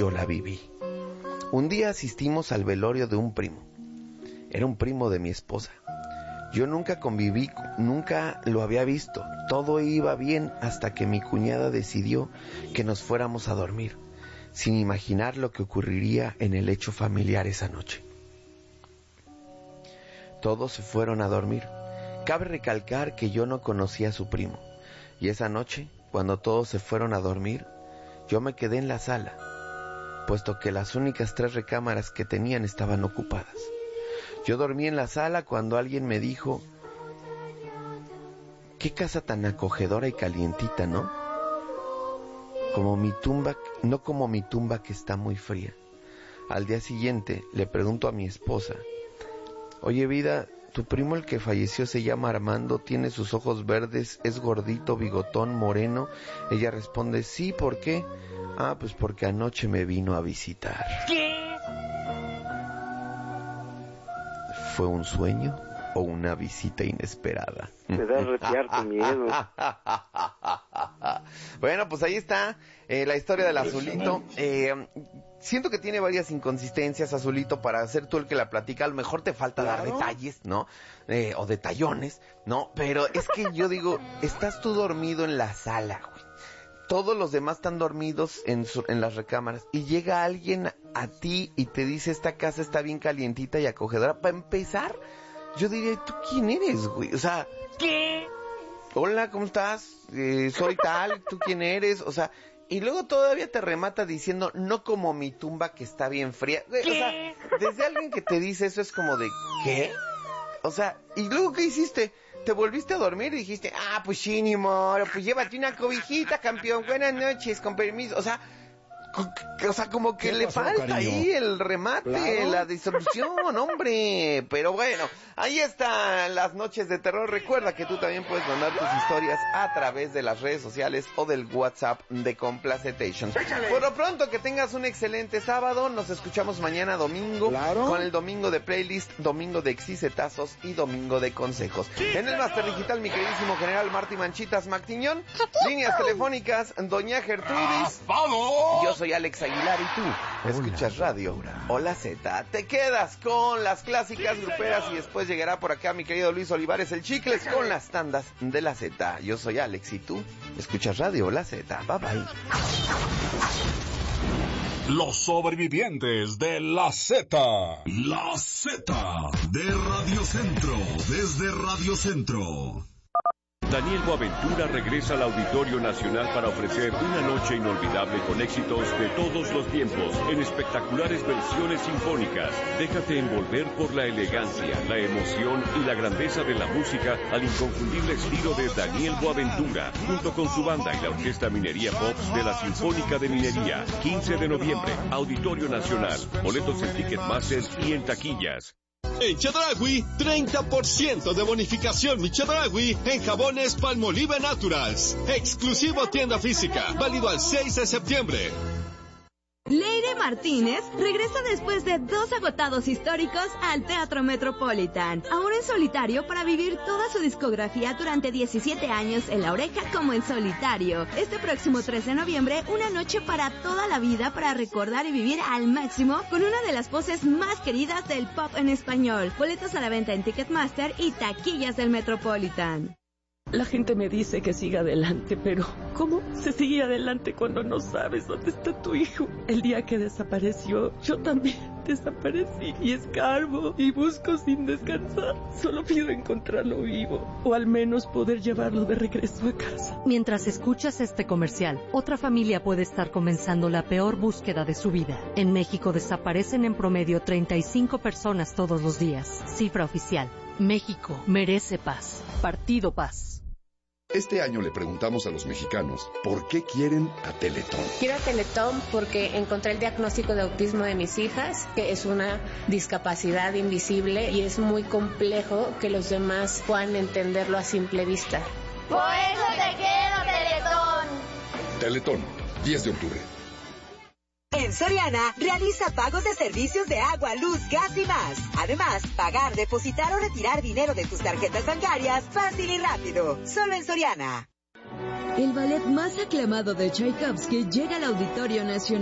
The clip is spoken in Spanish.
yo la viví. Un día asistimos al velorio de un primo. Era un primo de mi esposa. Yo nunca conviví, nunca lo había visto. Todo iba bien hasta que mi cuñada decidió que nos fuéramos a dormir, sin imaginar lo que ocurriría en el lecho familiar esa noche. Todos se fueron a dormir. Cabe recalcar que yo no conocía a su primo, y esa noche, cuando todos se fueron a dormir, yo me quedé en la sala, puesto que las únicas 3 recámaras que tenían estaban ocupadas. Yo dormí en la sala cuando alguien me dijo: qué casa tan acogedora y calientita, ¿no? Como mi tumba, no como mi tumba que está muy fría. Al día siguiente le pregunto a mi esposa: oye, vida, ¿tu primo el que falleció se llama Armando? ¿Tiene sus ojos verdes? ¿Es gordito, bigotón, moreno? Ella responde: sí, ¿por qué? Ah, pues porque anoche me vino a visitar. ¿Qué? ¿Fue un sueño o una visita inesperada? Me da retearte miedo. Bueno, pues ahí está la historia del Azulito. Siento que tiene varias inconsistencias, Azulito, para ser tú el que la platica. A lo mejor te falta dar detalles, ¿no? O detallones, ¿no? Pero es que yo digo, estás tú dormido en la sala, güey. Todos los demás están dormidos en las recámaras. Y llega alguien a ti y te dice: esta casa está bien calientita y acogedora. Para empezar, yo diría: ¿tú quién eres, güey? O sea, ¿qué? Hola, ¿cómo estás? Soy tal, ¿tú quién eres? O sea, y luego todavía te remata diciendo: no como mi tumba que está bien fría. ¿Qué? O sea, desde alguien que te dice eso es como de, ¿qué? O sea, ¿y luego qué hiciste? ¿Te volviste a dormir y dijiste: ah, pues sí, ni modo, pues llévate una cobijita, campeón, buenas noches, con permiso? O sea, como que le pasó, falta cariño? ahí el remate, Claro. la disolución, hombre. Pero bueno, ahí están las noches de terror. Recuerda que tú también puedes mandar tus historias a través de las redes sociales o del WhatsApp de Complacetation. Por lo pronto, que tengas un excelente sábado. Nos escuchamos mañana domingo, Claro. con el domingo de playlist, domingo de exicetazos y domingo de consejos. En el máster digital, mi queridísimo general Marty Manchitas Mactiñón. Líneas telefónicas, doña Gertrudis. Yo soy Alex Aguilar y tú escuchas Radio Hola Z. Te quedas con las clásicas gruperas y después llegará por acá mi querido Luis Olivares el Chicles con las tandas de la Z. Yo soy Alex y tú escuchas Radio Hola Z. Bye bye. Los sobrevivientes de la Z. La Z de Radio Centro, desde Radio Centro. Daniel Boaventura regresa al Auditorio Nacional para ofrecer una noche inolvidable con éxitos de todos los tiempos, en espectaculares versiones sinfónicas. Déjate envolver por la elegancia, la emoción y la grandeza de la música al inconfundible estilo de Daniel Boaventura, junto con su banda y la Orquesta Minería Pops de la Sinfónica de Minería. 15 de noviembre, Auditorio Nacional. Boletos en Ticketmaster y en taquillas. En Chedraui, 30% de bonificación mi Chedraui en jabones Palmolive Naturals. Exclusivo tienda física, válido al 6 de septiembre. Leire Martínez regresa después de 2 agotados históricos al Teatro Metropolitan, ahora en solitario para vivir toda su discografía durante 17 años en La Oreja como en solitario. Este próximo 3 de noviembre, una noche para toda la vida para recordar y vivir al máximo con una de las voces más queridas del pop en español. Boletos a la venta en Ticketmaster y taquillas del Metropolitan. La gente me dice que siga adelante, pero ¿cómo se sigue adelante cuando no sabes dónde está tu hijo? El día que desapareció, yo también desaparecí y escarbo y busco sin descansar. Solo pido encontrarlo vivo o al menos poder llevarlo de regreso a casa. Mientras escuchas este comercial, otra familia puede estar comenzando la peor búsqueda de su vida. En México desaparecen en promedio 35 personas todos los días. Cifra oficial. México merece paz. Partido Paz. Este año le preguntamos a los mexicanos por qué quieren a Teletón. Quiero a Teletón porque encontré el diagnóstico de autismo de mis hijas, que es una discapacidad invisible y es muy complejo que los demás puedan entenderlo a simple vista. Por eso te quiero, Teletón. Teletón, 10 de octubre. En Soriana, realiza pagos de servicios de agua, luz, gas y más. Además, pagar, depositar o retirar dinero de tus tarjetas bancarias fácil y rápido. Solo en Soriana. El ballet más aclamado de Tchaikovsky llega al Auditorio Nacional.